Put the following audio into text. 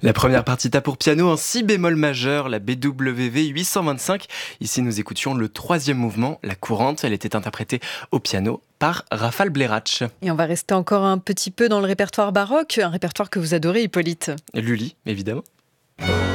La première partita pour piano en si bémol majeur, la BWV 825. Ici, nous écoutions le troisième mouvement, la courante. Elle était interprétée au piano par Rafal Blerac. Et on va rester encore un petit peu dans le répertoire baroque, un répertoire que vous adorez, Hippolyte. Lully, évidemment.